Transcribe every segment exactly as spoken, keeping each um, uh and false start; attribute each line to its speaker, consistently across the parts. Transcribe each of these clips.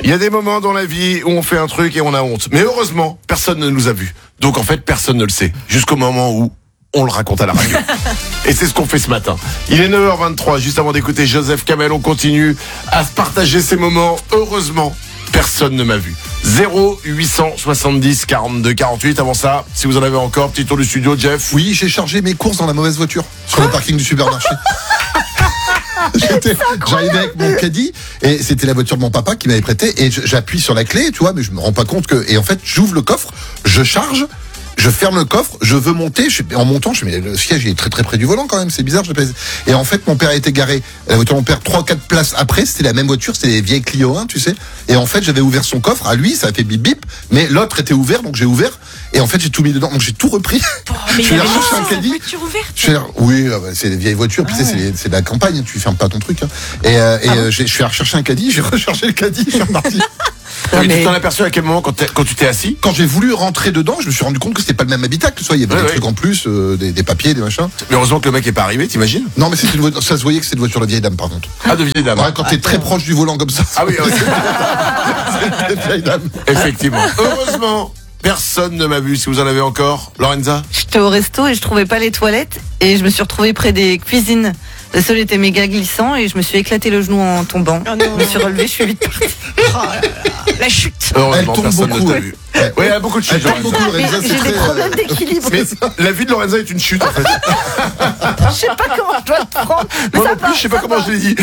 Speaker 1: Il y a des moments dans la vie où on fait un truc et on a honte. Mais heureusement, personne ne nous a vus. Donc en fait, personne ne le sait. Jusqu'au moment où on le raconte à la radio. Et c'est ce qu'on fait ce matin. Il est neuf heures vingt-trois, juste avant d'écouter Joseph Kamel, on continue à se partager ces moments. Heureusement, personne ne m'a vu. zéro huit cent soixante-dix quarante-deux quarante-huit. Avant ça, si vous en avez encore, petit tour du studio, Jeff.
Speaker 2: Oui, j'ai chargé mes courses dans la mauvaise voiture sur le parking du supermarché. J'étais, j'arrivais avec mon caddie et c'était la voiture de mon papa qui m'avait prêté et j'appuie sur la clé, tu vois, mais je me rends pas compte que, et en fait, j'ouvre le coffre, je charge, je ferme le coffre, je veux monter, je, en montant, je me dis, mais le siège il est très très près du volant quand même, c'est bizarre, je pèse. Et en fait, mon père était garé, la voiture de mon père, trois quatre places après, c'était la même voiture, c'était les vieilles Clio un, tu sais. Et en fait, j'avais ouvert son coffre, à lui, ça a fait bip bip, mais l'autre était ouvert, donc j'ai ouvert, et en fait, j'ai tout mis dedans, donc j'ai tout repris.
Speaker 3: Oh, mais
Speaker 2: je suis allé chercher un caddie. Je suis allé, oui, c'est des vieilles voitures, puis ah, tu sais, ouais. c'est, c'est de la campagne, tu fermes pas ton truc, hein. Et, euh, et ah, euh, je suis allé rechercher un caddie, j'ai rechargé le caddie, je suis reparti.
Speaker 1: Non, mais, mais tu t'en aperçu à quel moment quand, quand tu t'es assis?
Speaker 2: Quand j'ai voulu rentrer dedans, je me suis rendu compte que c'était pas le même habitacle. Soit il y avait ouais, des ouais. trucs en plus, euh, des, des papiers, des machins.
Speaker 1: Mais heureusement que le mec est pas arrivé, t'imagines?
Speaker 2: Non, mais c'était une voiture, ça se voyait que c'était une voiture de vieille dame, par contre.
Speaker 1: Ah, de vieille dame.
Speaker 2: Ouais, quand
Speaker 1: ah,
Speaker 2: t'es très proche du volant comme ça.
Speaker 1: Ah oui, oui.
Speaker 2: C'est une vieille dame.
Speaker 1: Effectivement. Heureusement, personne ne m'a vu. Si vous en avez encore, Lorenza?
Speaker 4: J'étais au resto et je trouvais pas les toilettes et je me suis retrouvée près des cuisines. Le sol était méga glissant et je me suis éclaté le genou en tombant. Oh je me suis relevée, je suis vite partie.
Speaker 3: Oh là là. La chute.
Speaker 1: Heureusement,
Speaker 2: elle
Speaker 1: personne
Speaker 2: beaucoup,
Speaker 1: ne t'a
Speaker 2: ouais.
Speaker 1: vu. Ouais, il y a beaucoup de chutes.
Speaker 2: Beaucoup, Lorenza,
Speaker 4: j'ai
Speaker 2: très,
Speaker 4: des problèmes d'équilibre.
Speaker 1: Mais la vie de Lorenza est une chute, en fait.
Speaker 4: Je sais pas comment je dois le prendre.
Speaker 1: Moi non plus, je sais pas comment je l'ai dit.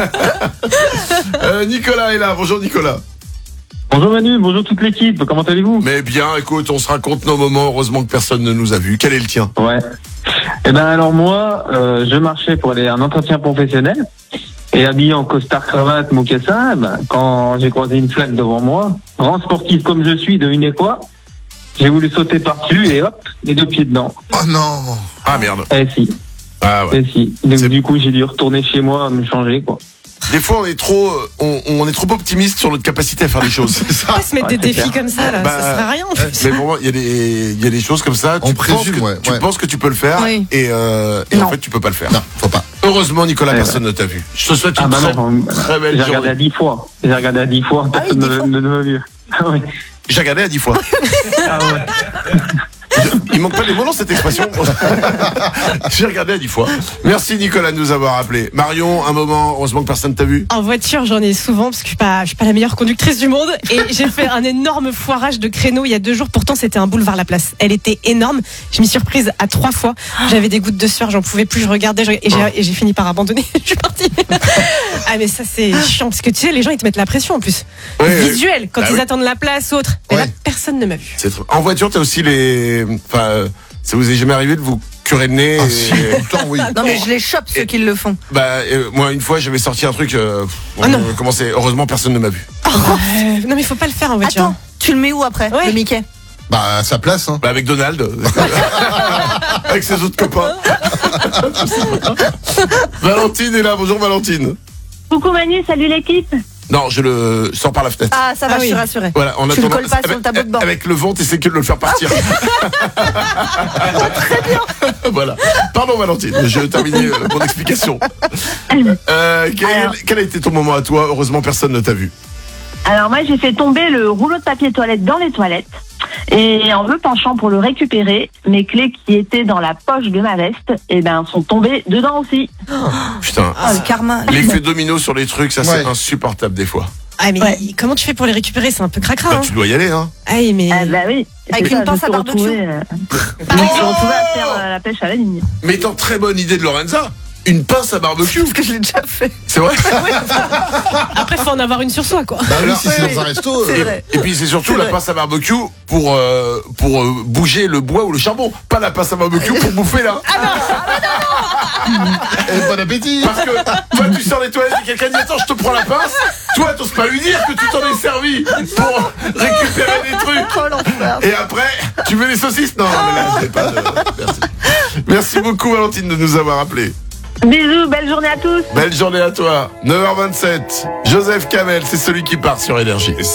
Speaker 1: euh, Nicolas est là. Bonjour, Nicolas.
Speaker 5: Bonjour Manu, bonjour toute l'équipe, comment allez-vous?
Speaker 1: Mais bien, écoute, on se raconte nos moments, heureusement que personne ne nous a vus. Quel est le tien?
Speaker 5: Ouais. Eh ben alors moi, euh, je marchais pour aller à un entretien professionnel et habillé en costard cravate mocassin, ben, quand j'ai croisé une flaque devant moi, grand sportif comme je suis, devinez quoi? J'ai voulu sauter par-dessus et hop, les deux pieds dedans.
Speaker 2: Oh non.
Speaker 1: Ah merde.
Speaker 5: Eh si.
Speaker 1: Ah ouais.
Speaker 5: Eh si. Donc du coup j'ai dû retourner chez moi, me changer quoi.
Speaker 1: Des fois, on est trop, on, on est trop optimiste sur notre capacité à faire des choses.
Speaker 3: C'est ça. Se mettre ouais, des défis clair. Comme ça, là, bah, ça sert à rien. En fait.
Speaker 1: Mais pour moi, il y a des, il y a des choses comme ça.
Speaker 2: On
Speaker 1: tu
Speaker 2: présume,
Speaker 1: penses que,
Speaker 2: ouais,
Speaker 1: tu
Speaker 2: ouais.
Speaker 1: penses que tu peux le faire, oui. et, euh, et en fait, tu peux pas le faire.
Speaker 2: Non, faut pas.
Speaker 1: Heureusement, Nicolas,
Speaker 5: ouais,
Speaker 1: personne
Speaker 5: ouais.
Speaker 1: ne t'a vu. Je te souhaite une
Speaker 5: ah bah
Speaker 1: très,
Speaker 5: non,
Speaker 1: très belle
Speaker 5: j'ai
Speaker 1: journée.
Speaker 5: J'ai regardé à dix fois. J'ai regardé à dix fois.
Speaker 4: Ah
Speaker 5: Personne
Speaker 4: oui,
Speaker 5: ne, ne, ne m'a vu. Ah oui.
Speaker 1: J'ai regardé à dix fois.
Speaker 5: Ah ouais.
Speaker 1: Il manque pas des mots dans cette expression. J'ai regardé à dix fois. Merci Nicolas de nous avoir appelé. Marion, un moment, heureusement que personne t'a vu.
Speaker 3: En voiture, j'en ai souvent parce que je suis pas, je suis pas la meilleure conductrice du monde et j'ai fait un énorme foirage de créneaux il y a deux jours. Pourtant, c'était un boulevard La Place. Elle était énorme. Je m'y suis reprise à trois fois. J'avais des gouttes de sueur, j'en pouvais plus. Je regardais je, et, j'ai, et j'ai fini par abandonner. Je suis partie. Ah mais ça c'est chiant parce que tu sais, les gens ils te mettent la pression en plus. Oui, visuel oui. Quand bah ils oui. attendent la place ou autre. Mais ouais. Là, personne ne m'a vu.
Speaker 1: C'est trop... En voiture, t'as aussi les. Enfin, ça vous est jamais arrivé de vous curer le nez?
Speaker 2: Ah, si,
Speaker 1: et...
Speaker 2: tout le temps, oui.
Speaker 4: Non mais je les chope ceux et... qui le font.
Speaker 1: Bah euh, moi une fois j'avais sorti un truc. Euh,
Speaker 3: ah, non.
Speaker 1: Commencé. Heureusement personne ne m'a vu.
Speaker 3: Oh, euh, non mais faut pas le faire en voiture.
Speaker 4: Attends, tu le mets où après ouais. Le Mickey?
Speaker 2: Bah à sa place. Hein.
Speaker 1: Bah avec Donald. Avec ses autres copains. Valentine est là. Bonjour Valentine.
Speaker 6: Coucou Manu, salut l'équipe.
Speaker 1: Non, je le sors par la fenêtre.
Speaker 4: Ah, ça va, ah, je suis oui. rassurée.
Speaker 1: Voilà, en
Speaker 4: tu
Speaker 1: attendant,
Speaker 4: le colles pas
Speaker 1: avec,
Speaker 4: sur le tableau de bord.
Speaker 1: Avec le vent, t'essaies que de le faire partir.
Speaker 4: Très bien.
Speaker 1: Voilà. Pardon Valentine, je termine mon explication. Euh, quel, Alors, quel a été ton moment à toi? Heureusement, personne ne t'a vu.
Speaker 6: Alors moi, j'ai fait tomber le rouleau de papier toilette dans les toilettes. Et en me penchant pour le récupérer, mes clés qui étaient dans la poche de ma veste, eh ben, sont tombées dedans aussi.
Speaker 1: Oh, putain.
Speaker 4: Oh, le karma.
Speaker 1: L'effet domino sur les trucs, ça ouais. c'est insupportable des fois.
Speaker 3: Ah mais ouais. Comment tu fais pour les récupérer? C'est un peu cracra.
Speaker 1: Bah,
Speaker 3: hein.
Speaker 1: tu dois y aller, hein.
Speaker 3: Ah mais.
Speaker 6: Ah bah oui.
Speaker 4: Avec une pince à barbecue.
Speaker 6: Euh... Je me suis retrouvée à faire euh, la pêche à la ligne.
Speaker 1: Mais étant très bonne idée de Lorenza. Une pince à barbecue.
Speaker 4: Parce que je l'ai déjà fait.
Speaker 1: C'est vrai.
Speaker 3: Après, faut en avoir une sur soi, quoi.
Speaker 2: Bah oui, si c'est oui, dans un resto.
Speaker 1: Euh... Et, et puis c'est surtout c'est la vrai. pince à barbecue pour euh, pour euh, bouger le bois ou le charbon, pas la pince à barbecue pour bouffer là.
Speaker 4: Ah non, ah non, non.
Speaker 2: Et bon appétit.
Speaker 1: Parce que toi tu sors les toilettes et quelqu'un dit attends je te prends la pince. Toi t'oses pas lui dire que tu t'en es servi pour récupérer des trucs.
Speaker 4: Oh, l'enfer.
Speaker 1: Et après tu veux les saucisses? Non, mais là c'est pas. De... Merci. Merci beaucoup Valentine de nous avoir appelés.
Speaker 6: Bisous, belle journée à tous.
Speaker 1: Belle journée à toi. neuf heures vingt-sept. Joseph Kamel, c'est celui qui part sur Énergie.